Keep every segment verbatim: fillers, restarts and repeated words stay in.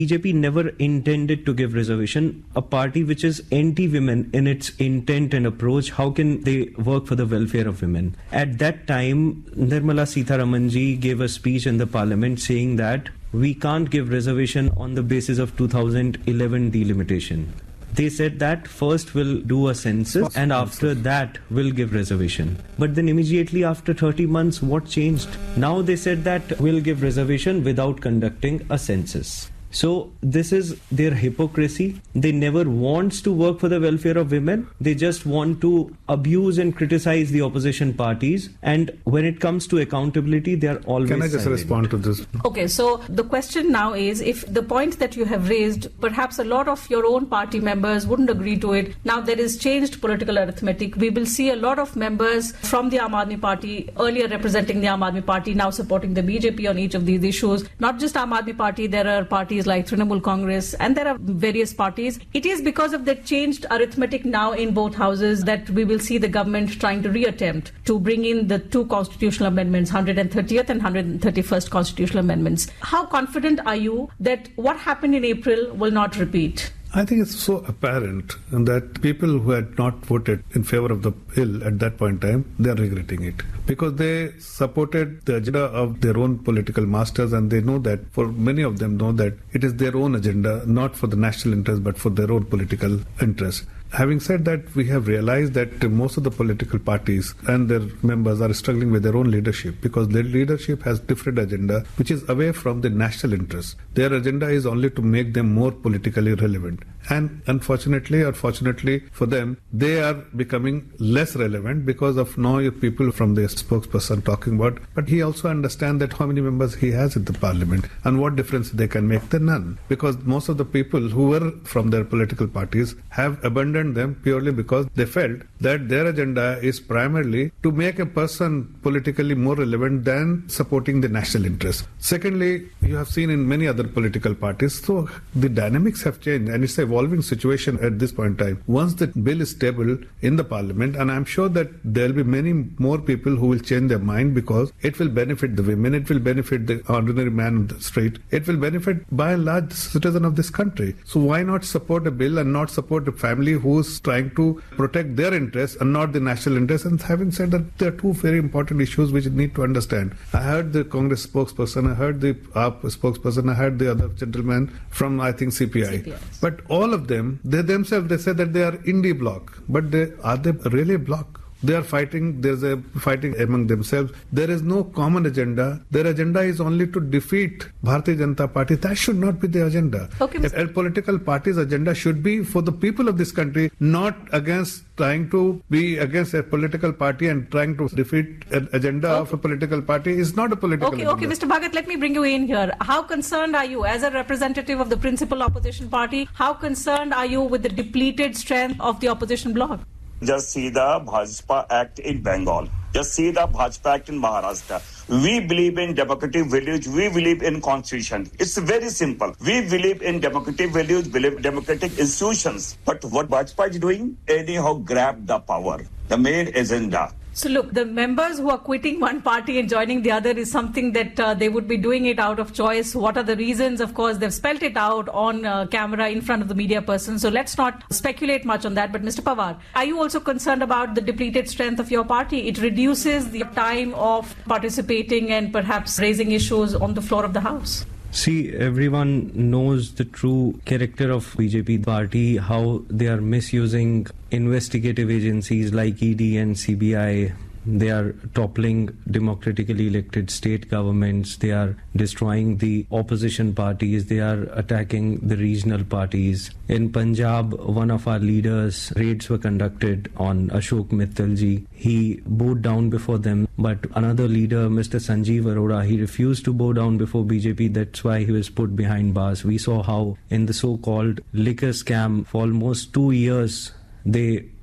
B J P never intended to give reservation. A party which is anti-women in its intent and approach, how can they work for the welfare of women? At that time, Nirmala Sitharamanji gave a speech in the parliament saying that we can't give reservation on the basis of two thousand eleven delimitation. They said that first we'll do a census and after that we'll give reservation. But then immediately after thirty months, what changed? Now they said that we'll give reservation without conducting a census. So this is their hypocrisy. They never want to work for the welfare of women. They just want to abuse and criticize the opposition parties. And when it comes to accountability, they are always Can I just silent. respond to this? Okay, so the question now is, if the point that you have raised, perhaps a lot of your own party members wouldn't agree to it. Now there is changed political arithmetic. We will see a lot of members from the Aam Aadmi Party, earlier representing the Aam Aadmi Party, now supporting the B J P on each of these issues. Not just Aam Aadmi Party, there are parties like Trinamool Congress, and there are various parties. It is because of the changed arithmetic now in both houses that we will see the government trying to reattempt to bring in the two constitutional amendments, one hundred thirtieth and one hundred thirty-first constitutional amendments. How confident are you that what happened in April will not repeat? I think it's so apparent that people who had not voted in favor of the bill at that point in time, they are regretting it. Because they supported the agenda of their own political masters, and they know that, for many of them know that it is their own agenda, not for the national interest, but for their own political interest. Having said that, we have realized that most of the political parties and their members are struggling with their own leadership, because their leadership has different agenda which is away from the national interest. Their agenda is only to make them more politically relevant. And unfortunately or fortunately for them, they are becoming less relevant because of now people from the spokesperson talking about. But he also understands that how many members he has in the parliament and what difference they can make. Then none. Because most of the people who were from their political parties have abandoned them purely because they felt that their agenda is primarily to make a person politically more relevant than supporting the national interest. Secondly, you have seen in many other political parties, so the dynamics have changed, and it's an evolving situation at this point in time. Once the bill is stable in the parliament, and I'm sure that there will be many more people who will change their mind, because it will benefit the women, it will benefit the ordinary man on the street, it will benefit by and large the citizen of this country. So why not support a bill and not support a family who's trying to protect their interests and not the national interests? And having said that, there are two very important issues which you need to understand. I heard the Congress spokesperson, I heard the A A P spokesperson, I heard the other gentleman from, I think, C P I. C P I. But all of them, they themselves, they say that they are indie bloc. But they, are they really a bloc? They are fighting, there's a fighting among themselves. There is no common agenda. Their agenda is only to defeat Bharatiya Janata Party. That should not be the agenda. Okay, a, a political party's agenda should be for the people of this country, not against trying to be against a political party and trying to defeat an agenda okay. of a political party is not a political okay, agenda. Okay, Mister Bhagat, let me bring you in here. How concerned are you as a representative of the principal opposition party? How concerned are you with the depleted strength of the opposition bloc? Just see the Bhajpa Act in Bengal. Just see the Bhajpa Act in Maharashtra. We believe in democratic values. We believe in constitution. It's very simple. We believe in democratic values, believe in democratic institutions. But what Bhajpa is doing? Anyhow, grab the power. The main agenda. So look, the members who are quitting one party and joining the other is something that uh, they would be doing it out of choice. What are the reasons? Of course, they've spelt it out on uh, camera in front of the media person. So let's not speculate much on that. But Mister Pawar, are you also concerned about the depleted strength of your party? It reduces the time of participating and perhaps raising issues on the floor of the House. See, everyone knows the true character of B J P party, how they are misusing investigative agencies like E D and C B I. They are toppling democratically elected state governments. They are destroying the opposition parties. They are attacking the regional parties. In Punjab, one of our leaders, raids were conducted on Ashok Mittalji. He bowed down before them. But another leader, Mister Sanjeev Arora, he refused to bow down before B J P. That's why he was put behind bars. We saw how in the so-called liquor scam for almost two years, they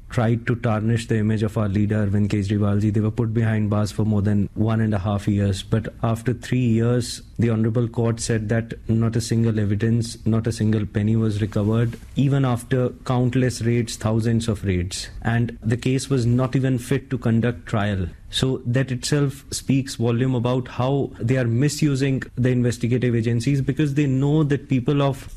tried to tarnish the image of our leader, Arvind Kejriwal ji. They were put behind bars for more than one and a half years. But after three years, the Honorable Court said that not a single evidence, not a single penny was recovered, even after countless raids, thousands of raids. And the case was not even fit to conduct trial. So that itself speaks volume about how they are misusing the investigative agencies, because they know that people of